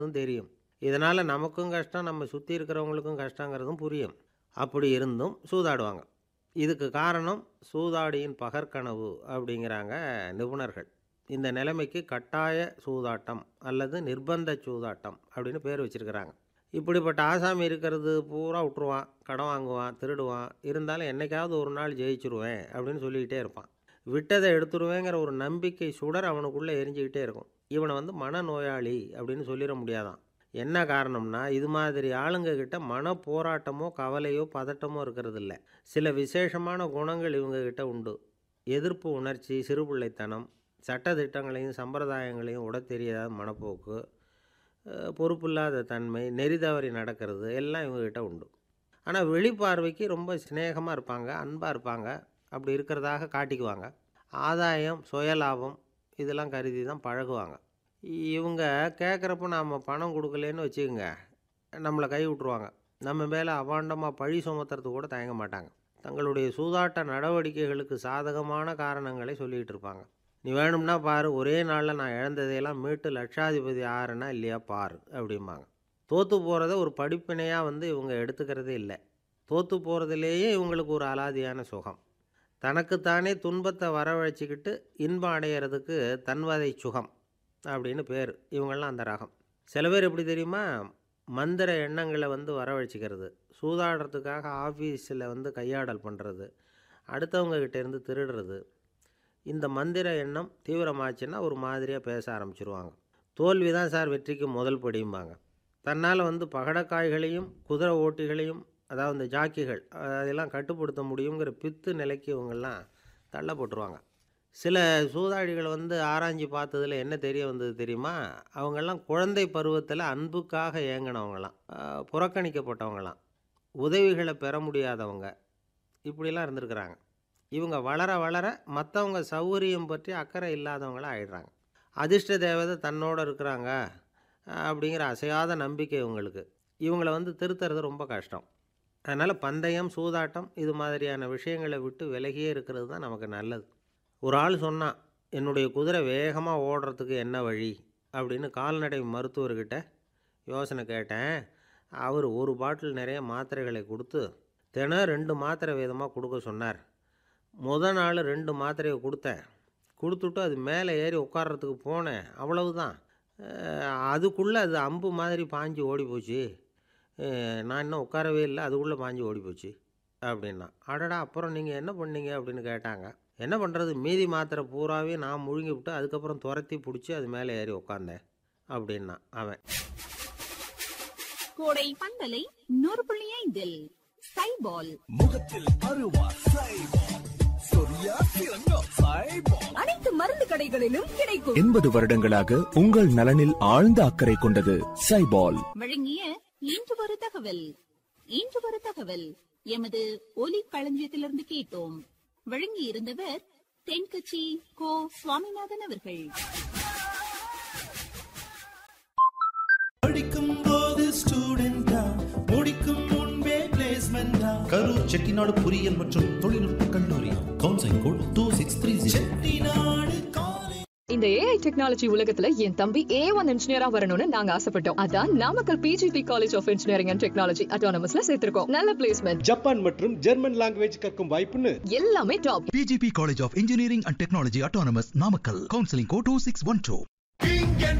தெரியும். இதனால் நமக்கும் கஷ்டம், நம்ம சுற்றி இருக்கிறவங்களுக்கும் கஷ்டங்கிறதும் புரியும். அப்படி இருந்தும் சூதாடுவாங்க. இதுக்கு காரணம் சூதாடியின் பகற்கனவு அப்படிங்கிறாங்க நிபுணர்கள். இந்த நிலைமைக்கு கட்டாய சூதாட்டம் அல்லது நிர்பந்த சூதாட்டம் அப்படின்னு பேர் வச்சுருக்கிறாங்க. இப்படிப்பட்ட ஆசாமி இருக்கிறது பூரா விட்டுருவான், கடன் வாங்குவான், திருடுவான். இருந்தாலும் என்னைக்காவது ஒரு நாள் ஜெயிச்சிருவேன் அப்படின்னு சொல்லிக்கிட்டே இருப்பான். விட்டதை எடுத்துருவேங்கிற ஒரு நம்பிக்கை சுடர் அவனுக்குள்ளே எரிஞ்சிக்கிட்டே இருக்கும். இவனை மனநோயாளி அப்படின்னு சொல்லிட முடியாதான். என்ன காரணம்னா, இது மாதிரி ஆளுங்க கிட்ட மன போராட்டமோ கவலையோ பதட்டமோ இருக்கிறது இல்லை. சில விசேஷமான குணங்கள் இவங்ககிட்ட உண்டு. எதிர்ப்பு உணர்ச்சி, சிறுபிள்ளைத்தனம், சட்டத்திட்டங்களையும் சம்பிரதாயங்களையும் உட தெரியாத மனப்போக்கு, பொறுப்பில்லாத தன்மை, நெறி தவறி நடக்கிறது எல்லாம் இவங்ககிட்ட உண்டு. ஆனால் வெளிப்பார்வைக்கு ரொம்ப சிநேகமாக இருப்பாங்க, அன்பாக இருப்பாங்க. அப்படி இருக்கிறதாக காட்டிக்குவாங்க. ஆதாயம், சுயலாபம் இதெல்லாம் கருதி தான் பழகுவாங்க. இவங்க கேட்குறப்ப நாம் பணம் கொடுக்கலன்னு வச்சுக்கோங்க, நம்மளை கை விட்ருவாங்க. நம்ம மேலே அபாண்டமாக பழி சுமத்துறதுக்கு கூட தயங்க மாட்டாங்க. தங்களுடைய சூதாட்ட நடவடிக்கைகளுக்கு சாதகமான காரணங்களை சொல்லிகிட்டு இருப்பாங்க. நீ வேணும்னா பாரு, ஒரே நாளில் நான் இழந்ததையெல்லாம் மீட்டு லட்சாதிபதி ஆறேன்னா இல்லையா பாரு அப்படிம்பாங்க. தோற்று போகிறத ஒரு படிப்பினையாக இவங்க எடுத்துக்கிறதே இல்லை. தோற்று போகிறதுலேயே இவங்களுக்கு ஒரு அலாதியான சுகம். தனக்குத்தானே துன்பத்தை வரவழைச்சிக்கிட்டு இன்பம் அடையிறதுக்கு தன்வதை சுகம் அப்படின்னு பேர். இவங்கெல்லாம் அந்த ரகம். சில பேர் எப்படி தெரியுமா, மந்திர எண்ணங்களை வரவழைச்சிக்கிறது, சூதாடுறதுக்காக ஆஃபீஸில் கையாடல் பண்ணுறது, அடுத்தவங்ககிட்டேருந்து திருடுறது. இந்த மந்திர எண்ணம் தீவிரமாச்சுன்னா ஒரு மாதிரியாக பேச ஆரம்பிச்சிருவாங்க. தோல்வி தான் சார் வெற்றிக்கு முதல் படியும்பாங்க. தன்னால் பகடக்காய்களையும் குதிரை ஓட்டிகளையும், அதாவது இந்த ஜாக்கிகள், அதெல்லாம் கட்டுப்படுத்த முடியுங்கிற பித்து நிலைக்கு இவங்கெல்லாம் தள்ளப்பட்டுருவாங்க. சில சூதாடிகள் ஆராய்ச்சி பார்த்ததில் என்ன தெரிய வந்தது தெரியுமா, அவங்கெல்லாம் குழந்தை பருவத்தில் அன்புக்காக ஏங்கினவங்களாம், புறக்கணிக்கப்பட்டவங்களாம், உதவிகளை பெற முடியாதவங்க, இப்படிலாம் இருந்திருக்கிறாங்க. இவங்க வளர வளர மற்றவங்க சௌகரியம் பற்றி அக்கறை இல்லாதவங்களாக ஆகிடுறாங்க. அதிர்ஷ்ட தேவதை தன்னோடு இருக்கிறாங்க அப்படிங்கிற அசையாத நம்பிக்கை இவங்களுக்கு. இவங்களை திருத்துறது ரொம்ப கஷ்டம். அதனால் பந்தயம், சூதாட்டம் இது மாதிரியான விஷயங்களை விட்டு விலகியே இருக்கிறது தான் நமக்கு நல்லது. ஒரு ஆள் சொன்னான், என்னுடைய குதிரை வேகமாக ஓடுறதுக்கு என்ன வழி அப்படின்னு கால்நடை மருத்துவர்கிட்ட யோசனை கேட்டேன். அவர் ஒரு பாட்டில் நிறைய மாத்திரைகளை கொடுத்து தினம் 2 மாத்திரை விதமாக கொடுக்க சொன்னார். முதல் நாள் 2 மாத்திரையை கொடுத்துட்டு அது மேலே ஏறி உட்கார்றதுக்கு போனேன். அவ்வளவுதான். அதுக்குள்ளே அது அம்பு மாதிரி பாஞ்சு ஓடி போச்சு. நான் இன்னும் உட்காரவே இல்லை, அதுக்குள்ளே பாஞ்சு ஓடி போச்சு அப்படின்னா. அடடா, அப்புறம் நீங்கள் என்ன பண்ணீங்க அப்படின்னு கேட்டாங்க. என்ன பண்ணுறது, மீதி மாத்திரை பூராவே நான் முழுங்கி விட்டு அதுக்கப்புறம் துரத்தி பிடிச்சி அது மேலே ஏறி உட்காந்தேன் அப்படின்னா அவன். கோடை பந்தலை 100.5 சைபால் முகத்தில் அருவா சைபால், சொரியா சிறங்கா சைபால். அனைத்து மருந்து கடைகளிலும் கிடைக்கும். 80 வருடங்களாக உங்கள் நலனில் ஆழ்ந்த அக்கறை கொண்டது சைபால். வழங்கிய இன்று ஒரு தகவல். இன்று ஒரு தகவல் எமது ஒலி களஞ்சியத்திலிருந்து கேட்டோம். வழங்கி இருந்தவர் தென்கட்சி கோ சுவாமிநாதன் அவர்கள். படிக்கும் போது ஸ்டூடெண்டா, முடிக்கும் முன்பே பிளேஸ்மெண்டா. கரூர் செட்டிநாடு பொறியியல் மற்றும் தொழில்நுட்ப கல்லூரி. Counselling code 2630. செட்டிநாடு காலேஜ். இந்த AI டெக்னாலஜி உலகத்துல என் தம்பி A1 இன்ஜினியரா வரணும்னு நாங்க ஆசைப்பட்டோம். அதான் Namakkal PGP college of engineering and technology அட்டானமஸ்ல சேர்த்திருக்கோம். நல்ல பிளேஸ்மெண்ட், ஜப்பான் மற்றும் ஜெர்மன் லாங்குவேஜ் கற்கும் வாய்ப்புன்னு எல்லாமே top. PGP College of Engineering and Technology Autonomous, Namakkal. Counseling code 2612. King and